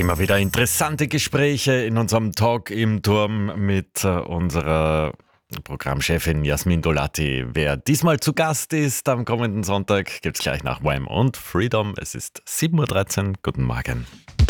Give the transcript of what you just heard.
Immer wieder interessante Gespräche in unserem Talk im Turm mit unserer Programmchefin Jasmin Dolati. Wer diesmal zu Gast ist am kommenden Sonntag, gibt es gleich nach Wham und Freedom. Es ist 7:13 Uhr. Guten Morgen.